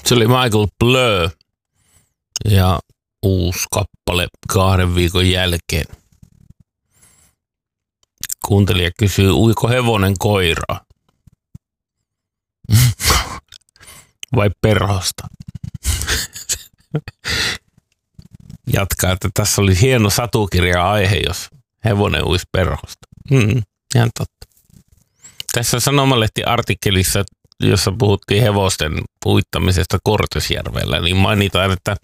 Se oli Michael Blur ja uusi kappale 2 viikon jälkeen. Kuuntelija kysyy, uiko hevonen koiraa? Vai perhosta? Jatkaa, että tässä oli hieno satukirja-aihe, jos hevonen uisi perhosta. Ihan totta. Tässä Sanomalehti-artikkelissa, jossa puhuttiin hevosten uittamisesta Kortesjärvellä, niin mainitaan, että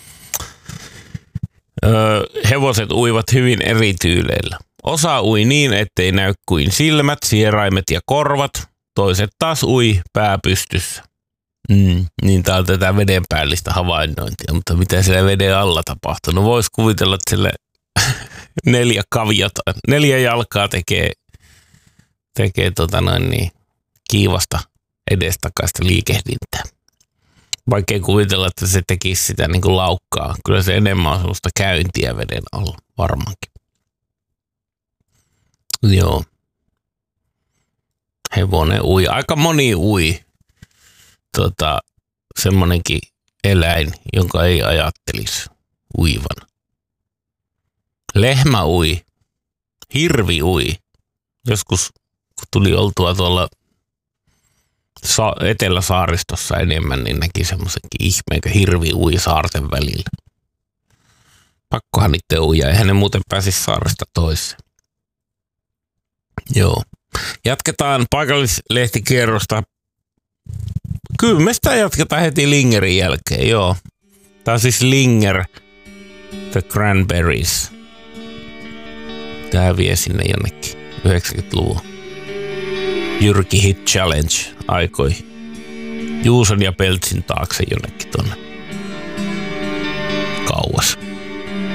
hevoset uivat hyvin eri tyyleillä. Osa ui niin, ettei näy kuin silmät, sieraimet ja korvat. Toiset taas ui pää pystyssä. Niin tää on tätä vedenpäällistä havainnointia, mutta mitä siellä veden alla tapahtuu? No vois kuvitella, että sille 4 jalkaa tekee kiivasta edestakaista liikehdintää. Vaikkei kuvitella, että se tekisi sitä niin kuin laukkaa. Kyllä se enemmän on sellaista käyntiä veden alla, varmaankin. Joo. Hevonen ui. Aika moni ui. Semmonenkin eläin, jonka ei ajattelisi uivan. Lehmä ui. Hirvi ui. Joskus kun tuli oltua tuolla Etelä-saaristossa enemmän, niin näki semmoisenkin ihmeen, kun hirvi ui saarten välillä. Pakkohan niitä uija, eihän ne muuten pääsisi saaresta toiseen. Joo. Jatketaan paikallislehtikierrosta. Kyllä me sitä jatketaan heti Lingerin jälkeen, joo. Tää on siis Linger, The Cranberries. Tää vie sinne jonnekin 90-luvun. Jyrki Hit Challenge aikoihin. Juuson ja Peltsin taakse jonnekin tonne.